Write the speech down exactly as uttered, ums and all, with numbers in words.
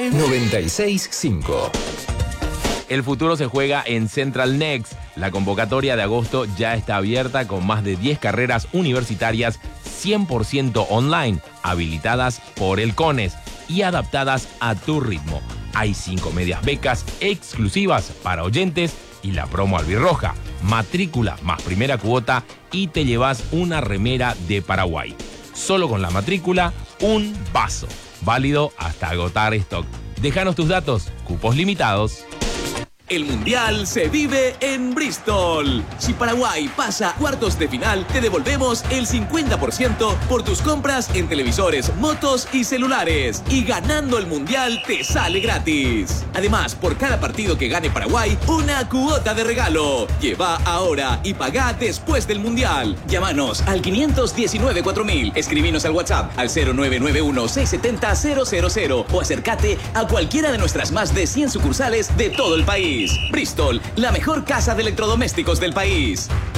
noventa y seis punto cinco. El futuro se juega en Central Next. La convocatoria de agosto ya está abierta con más de diez carreras universitarias cien por ciento online, habilitadas por el CONES y adaptadas a tu ritmo. Hay cinco medias becas exclusivas para oyentes y la promo albirroja. Matrícula más primera cuota y te llevas una remera de Paraguay. Solo con la matrícula, un vaso. Válido hasta agotar stock. Déjanos tus datos, cupos limitados. El Mundial se vive en Bristol. Si Paraguay pasa a cuartos de final, te devolvemos el cincuenta por ciento por tus compras en televisores, motos y celulares. Y ganando el Mundial te sale gratis. Además, por cada partido que gane Paraguay, una cuota de regalo. Lleva ahora y paga después del Mundial. Llámanos al quinientos diecinueve cuatro mil. Escribinos al WhatsApp al cero nueve nueve uno seis siete cero cero cero cero o acércate a cualquiera de nuestras más de cien sucursales de todo el país. Bristol, la mejor casa de electrodomésticos del país.